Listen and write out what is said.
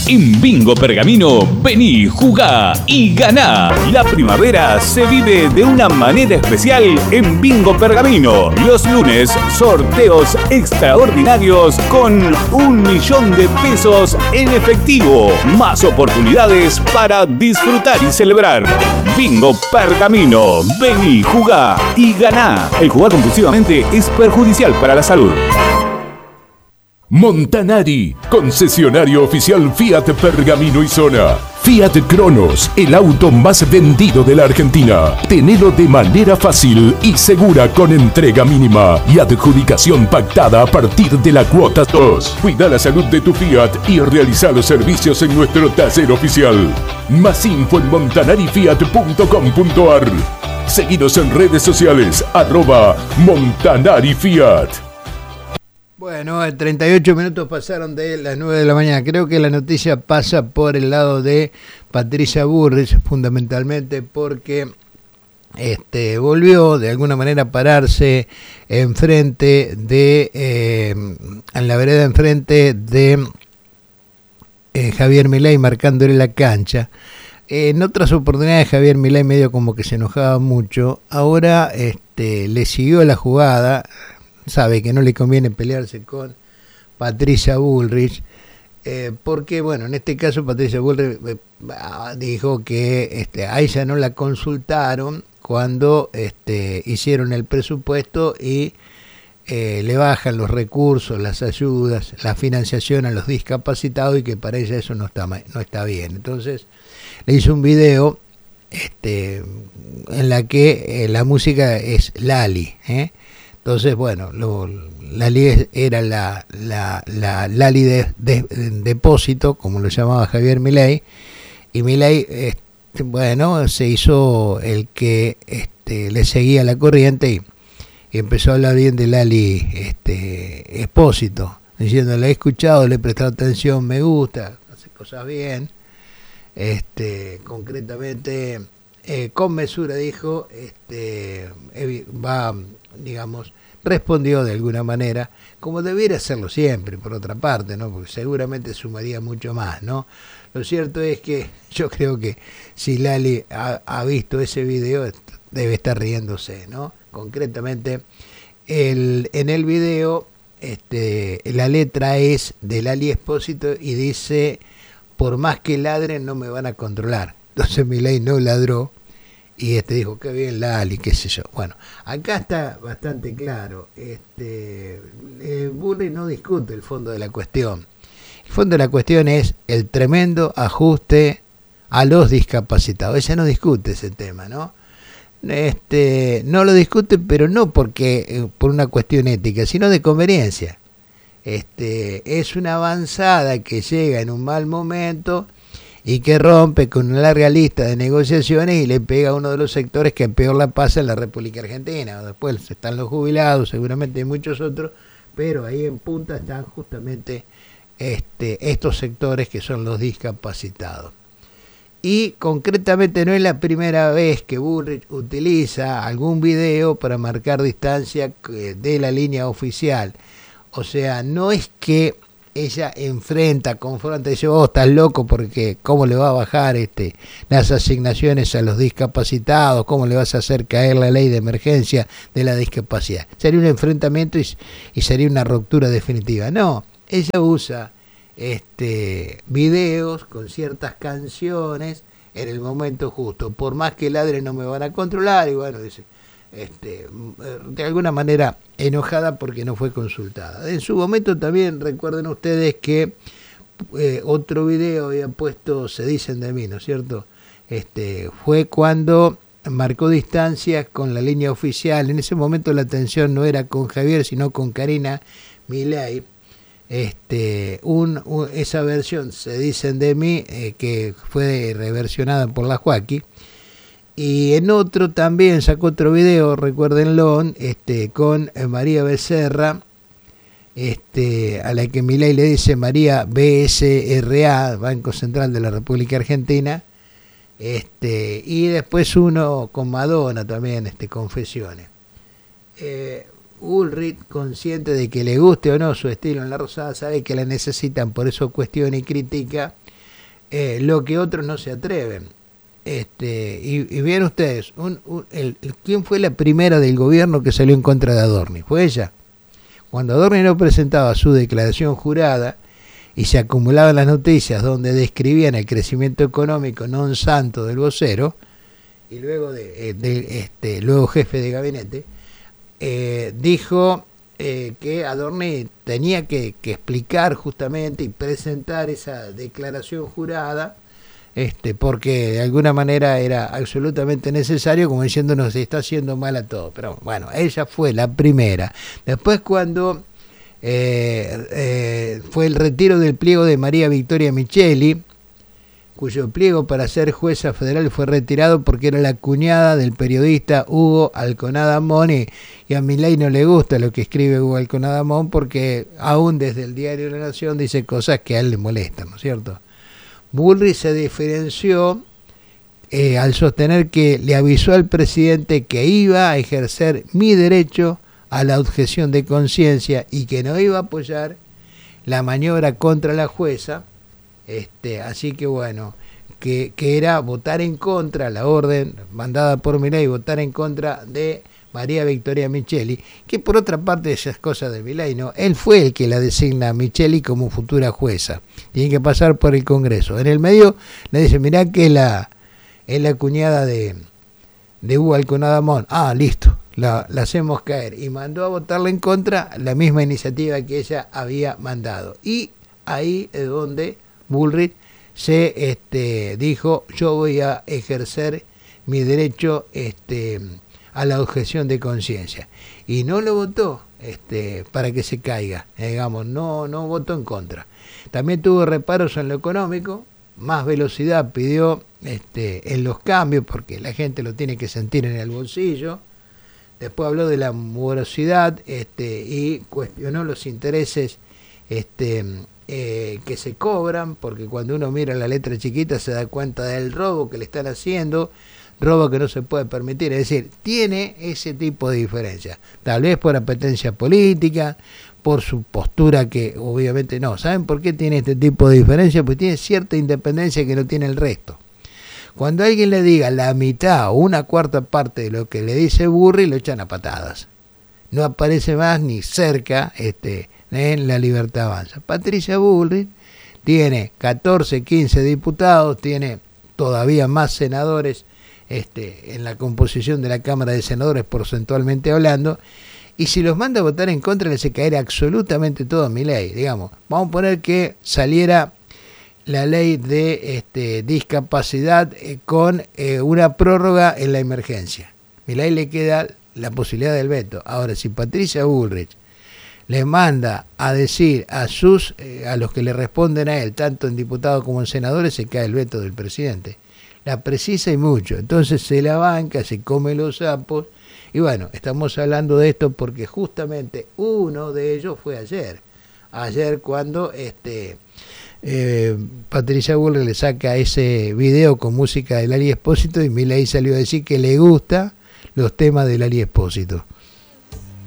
En Bingo Pergamino, vení, jugá y ganá. La primavera se vive de una manera especial en Bingo Pergamino. Los lunes, sorteos extraordinarios con 1.000.000 de pesos en efectivo. Más oportunidades para disfrutar y celebrar. Bingo Pergamino, vení, jugá y ganá. El jugar compulsivamente es perjudicial para la salud. Montanari, concesionario oficial Fiat Pergamino y Zona. Fiat Cronos, el auto más vendido de la Argentina. Tenelo de manera fácil y segura con entrega mínima y adjudicación pactada a partir de la cuota 2. Cuida la salud de tu Fiat y realiza los servicios en nuestro taller oficial. Más info en montanarifiat.com.ar. Seguinos en redes sociales, @MontanariFiat. Bueno, 38 minutos pasaron de las 9 de la mañana. Creo que la noticia pasa por el lado de Patricia Bullrich, fundamentalmente porque volvió de alguna manera a pararse enfrente de, en la vereda enfrente de Javier Milei, marcándole la cancha. En otras oportunidades Javier Milei medio como que se enojaba mucho. Ahora le siguió la jugada. Sabe que no le conviene pelearse con Patricia Bullrich, porque, bueno, en este caso Patricia Bullrich dijo que a ella no la consultaron cuando hicieron el presupuesto y le bajan los recursos, las ayudas, la financiación a los discapacitados y que para ella eso no está bien. Entonces le hizo un video en la que la música es Lali, Entonces, bueno, Lali era la Lali de depósito, como lo llamaba Javier Milei, y Milei, se hizo el que le seguía la corriente y empezó a hablar bien de Lali Espósito, diciendo, le he escuchado, le he prestado atención, me gusta, hace cosas bien, concretamente, con mesura, dijo, respondió de alguna manera, como debiera hacerlo siempre, por otra parte, ¿no? Porque seguramente sumaría mucho más, ¿no? Lo cierto es que yo creo que si Lali ha visto ese video, debe estar riéndose, ¿no? Concretamente, en el video, la letra es de Lali Espósito y dice, por más que ladren no me van a controlar. Entonces Milei no ladró, y dijo, qué bien Lali, qué sé yo. Bueno, acá está bastante claro. Bullrich no discute el fondo de la cuestión. El fondo de la cuestión es el tremendo ajuste a los discapacitados. Ella no discute ese tema, ¿no? No lo discute, pero no porque por una cuestión ética, sino de conveniencia. Es una avanzada que llega en un mal momento y que rompe con una larga lista de negociaciones y le pega a uno de los sectores que peor la pasa en la República Argentina. Después están los jubilados, seguramente hay muchos otros, pero ahí en punta están justamente estos sectores que son los discapacitados. Y concretamente no es la primera vez que Bullrich utiliza algún video para marcar distancia de la línea oficial. O sea, no es que ella confronta y dice, estás loco porque cómo le va a bajar las asignaciones a los discapacitados, cómo le vas a hacer caer la ley de emergencia de la discapacidad. Sería un enfrentamiento y sería una ruptura definitiva. No, ella usa videos con ciertas canciones en el momento justo. Por más que ladre no me van a controlar, y bueno, dice, de alguna manera enojada porque no fue consultada. En su momento también recuerden ustedes que otro video había puesto Se dicen de mí, ¿no es cierto? Fue cuando marcó distancias con la línea oficial. En ese momento la atención no era con Javier, sino con Karina Milei. Esa versión Se dicen de mí, que fue reversionada por la Joaquí. Y en otro también sacó otro video, recuérdenlo, con María Becerra, a la que Milei le dice María BSRA, Banco Central de la República Argentina, y después uno con Madonna también, Confesiones. Bullrich, consciente de que le guste o no su estilo en La Rosada, sabe que la necesitan, por eso cuestiona y critica, lo que otros no se atreven. Y vean ustedes, ¿quién fue la primera del gobierno que salió en contra de Adorni? Fue ella. Cuando Adorni no presentaba su declaración jurada y se acumulaban las noticias donde describían el crecimiento económico non santo del vocero, y luego luego jefe de gabinete, dijo que Adorni tenía que explicar justamente y presentar esa declaración jurada, porque de alguna manera era absolutamente necesario, como diciendo nos está haciendo mal a todos. Pero bueno, ella fue la primera. Después, cuando fue el retiro del pliego de María Victoria Micheli, cuyo pliego para ser jueza federal fue retirado porque era la cuñada del periodista Hugo Alconada Amón, y a Milei no le gusta lo que escribe Hugo Alconada Amón, porque aún desde el diario La Nación dice cosas que a él le molestan, ¿no es cierto? Bullrich se diferenció al sostener que le avisó al presidente que iba a ejercer mi derecho a la objeción de conciencia y que no iba a apoyar la maniobra contra la jueza. Así que bueno, que era votar en contra, la orden mandada por Milei, votar en contra de María Victoria Micheli, que por otra parte esas cosas de Milei, ¿no? Él fue el que la designa a Micheli como futura jueza, tiene que pasar por el Congreso. En el medio le dice, mirá que es la cuñada de Hugo Alconada Amón, listo, la hacemos caer, y mandó a votarla en contra la misma iniciativa que ella había mandado. Y ahí es donde Bullrich se dijo, yo voy a ejercer mi derecho a la objeción de conciencia, y no lo votó para que se caiga, digamos, no votó en contra. También tuvo reparos en lo económico, más velocidad pidió en los cambios, porque la gente lo tiene que sentir en el bolsillo. Después habló de la morosidad y cuestionó los intereses que se cobran, porque cuando uno mira la letra chiquita se da cuenta del robo que le están haciendo, robo que no se puede permitir. Es decir, tiene ese tipo de diferencias, tal vez por apetencia política, por su postura, que obviamente no. ¿Saben por qué tiene este tipo de diferencia? Porque tiene cierta independencia que no tiene el resto. Cuando alguien le diga la mitad o una cuarta parte de lo que le dice Bullrich, lo echan a patadas. No aparece más ni cerca en La Libertad Avanza. Patricia Bullrich tiene 14, 15 diputados, tiene todavía más senadores en la composición de la Cámara de Senadores, porcentualmente hablando, y si los manda a votar en contra, le hace caer absolutamente todo a Milei. Digamos, vamos a poner que saliera la ley de discapacidad con una prórroga en la emergencia. Milei le queda la posibilidad del veto. Ahora, si Patricia Bullrich le manda a decir a los que le responden a él, tanto en diputados como en senadores, se cae el veto del presidente. La precisa y mucho. Entonces se la banca, se come los sapos. Y bueno, estamos hablando de esto porque justamente uno de ellos fue ayer. Ayer cuando Patricia Bullrich le saca ese video con música de Lali Espósito y Milei salió a decir que le gusta los temas de Lali Espósito.